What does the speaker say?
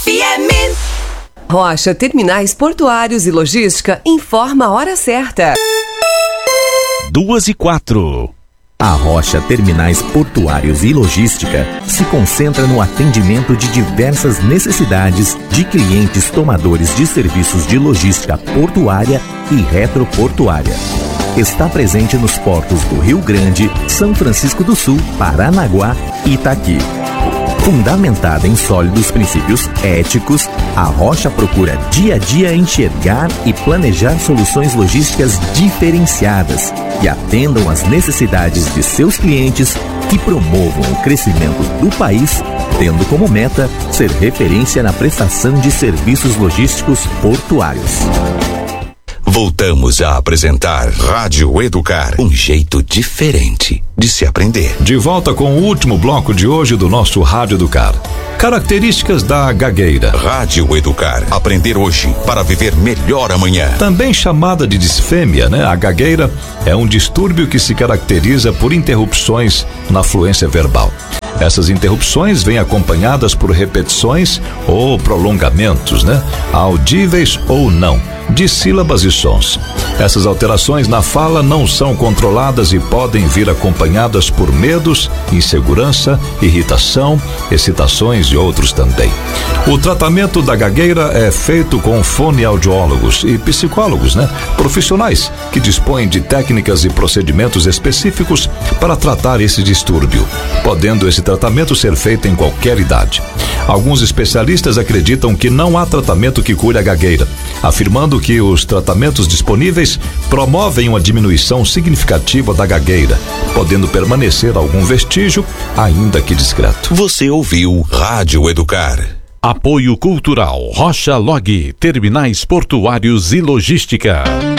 FM. Rocha Terminais Portuários e Logística informa a hora certa. 2:04. A Rocha Terminais Portuários e Logística se concentra no atendimento de diversas necessidades de clientes tomadores de serviços de logística portuária e retroportuária. Está presente nos portos do Rio Grande, São Francisco do Sul, Paranaguá e Itaqui. Fundamentada em sólidos princípios éticos, a Rocha procura dia a dia enxergar e planejar soluções logísticas diferenciadas que atendam às necessidades de seus clientes, que promovam o crescimento do país, tendo como meta ser referência na prestação de serviços logísticos portuários. Voltamos a apresentar Rádio Educar, um jeito diferente de se aprender. De volta com o último bloco de hoje do nosso Rádio Educar. Características da gagueira. Rádio Educar, aprender hoje para viver melhor amanhã. Também chamada de disfêmia, né? A gagueira é um distúrbio que se caracteriza por interrupções na fluência verbal. Essas interrupções vêm acompanhadas por repetições ou prolongamentos, né? Audíveis ou não, de sílabas e sons. Essas alterações na fala não são controladas e podem vir acompanhadas por medos, insegurança, irritação, excitações e outros também. O tratamento da gagueira é feito com fonoaudiólogos e psicólogos, né? Profissionais que dispõem de técnicas e procedimentos específicos para tratar esse distúrbio, podendo esse tratamento ser feito em qualquer idade. Alguns especialistas acreditam que não há tratamento que cure a gagueira, afirmando que os tratamentos disponíveis promovem uma diminuição significativa da gagueira, podendo permanecer algum vestígio, ainda que discreto. Você ouviu Rádio Educar. Apoio Cultural Rocha Log, Terminais Portuários e Logística.